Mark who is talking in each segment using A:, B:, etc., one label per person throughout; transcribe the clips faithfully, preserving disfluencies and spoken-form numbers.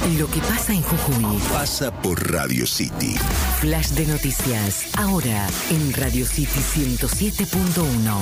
A: Lo que pasa en Jujuy
B: pasa por Radio City.
A: Flash de noticias, ahora en Radio City ciento siete punto uno.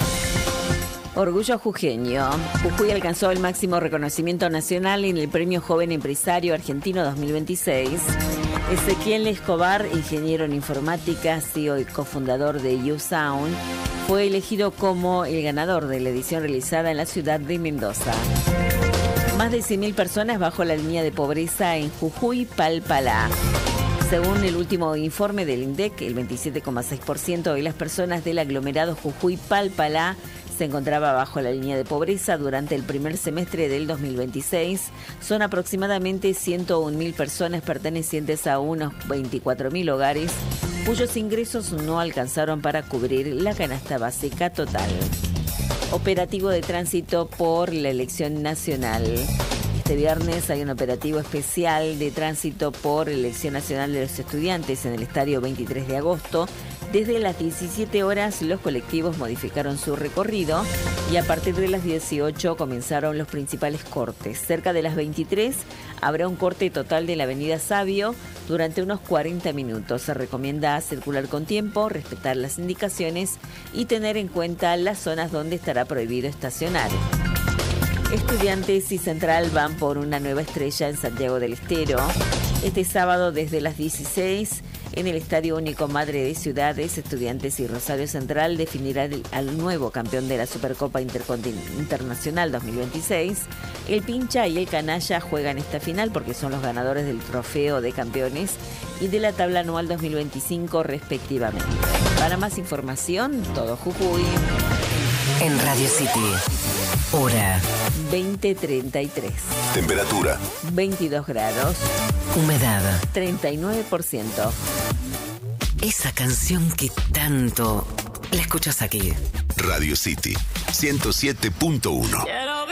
C: Orgullo jujeño. Jujuy alcanzó el máximo reconocimiento nacional en el Premio Joven Empresario Argentino dos mil veintiséis. Ezequiel Escobar, ingeniero en informática, C E O y cofundador de YouSound, fue elegido como el ganador de la edición realizada en la ciudad de Mendoza. Más de cien mil personas bajo la línea de pobreza en Jujuy Palpalá. Según el último informe del INDEC, el veintisiete coma seis por ciento de las personas del aglomerado Jujuy Palpalá se encontraba bajo la línea de pobreza durante el primer semestre del dos mil veintiséis. Son aproximadamente ciento un mil personas pertenecientes a unos veinticuatro mil hogares cuyos ingresos no alcanzaron para cubrir la canasta básica total. Operativo de tránsito por la elección nacional. Este viernes hay un operativo especial de tránsito por la elección nacional de los estudiantes en el estadio veintitrés de agosto. Desde las diecisiete horas los colectivos modificaron su recorrido y a partir de las dieciocho comenzaron los principales cortes. Cerca de las veintitrés habrá un corte total de la avenida Sabio durante unos cuarenta minutos. Se recomienda circular con tiempo, respetar las indicaciones y tener en cuenta las zonas donde estará prohibido estacionar. Estudiantes y Central van por una nueva estrella en Santiago del Estero. Este sábado desde las dieciséis en el Estadio Único Madre de Ciudades, Estudiantes y Rosario Central definirán al nuevo campeón de la Supercopa Intercontin- Internacional dos mil veintiséis. El Pincha y el Canalla juegan esta final porque son los ganadores del Trofeo de Campeones y de la tabla anual dos mil veinticinco respectivamente. Para más información, todo Jujuy.
A: En Radio City, hora
C: veinte treinta y tres.
B: Temperatura
C: veintidós grados.
A: Humedad
C: treinta y nueve por ciento.
A: Esa canción que tanto la escuchas aquí.
B: Radio City ciento siete punto uno.